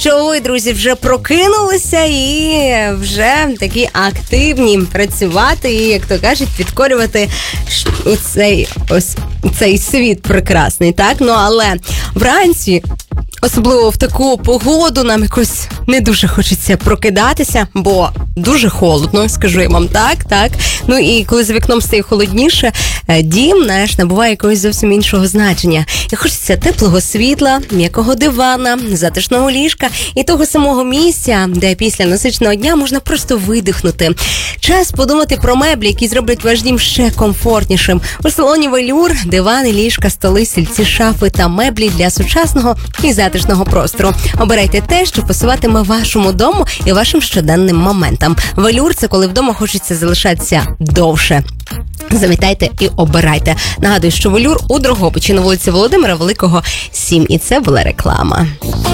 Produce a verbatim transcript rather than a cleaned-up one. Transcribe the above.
що ви, друзі, вже прокинулися і вже такі активні працювати і, як то кажуть, підкорювати цей, ось, цей світ прекрасний, так? Ну, але вранці, особливо в таку погоду, нам якось не дуже хочеться прокидатися, бо дуже холодно, скажу я вам, так, так. Ну і коли за вікном стає холодніше, дім, знаєш, набуває якогось зовсім іншого значення. І хочеться теплого світла, м'якого дивана, затишного ліжка і того самого місця, де після насиченого дня можна просто видихнути. Час подумати про меблі, які зроблять ваш дім ще комфортнішим. У салоні «Велюр» дивани, ліжка, столи, стільці, шафи та меблі для сучасного і затишного простору. Обирайте те, що пасуватиме вашому дому і вашим щоденним моментам. «Велюр» – це коли вдома хочеться залишатися довше. Завітайте і обирайте. Нагадую, що «Велюр» у Дрогобичі на вулиці Володимира Великого, сім. І це була реклама.